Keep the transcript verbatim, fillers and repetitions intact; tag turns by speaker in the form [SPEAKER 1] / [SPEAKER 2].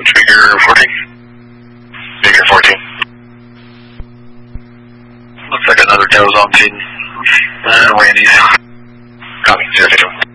[SPEAKER 1] Trigger fourteen. Trigger fourteen. Looks like another tail zone team. Uh, Randy's. Copy, zero fifty-one.